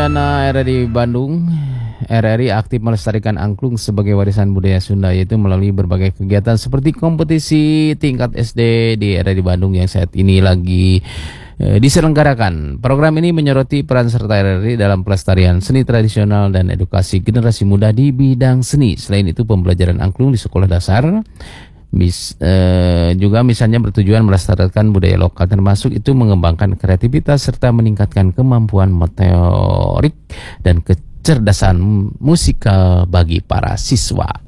Pelaksana RRI Bandung, RRI aktif melestarikan angklung sebagai warisan budaya Sunda, yaitu melalui berbagai kegiatan seperti kompetisi tingkat SD di RRI Bandung yang saat ini lagi diselenggarakan. Program ini menyoroti peran serta RRI dalam pelestarian seni tradisional dan edukasi generasi muda di bidang seni. Selain itu, pembelajaran angklung di sekolah dasar juga misalnya bertujuan melestarikan budaya lokal, termasuk itu mengembangkan kreativitas serta meningkatkan kemampuan motorik dan kecerdasan musikal bagi para siswa.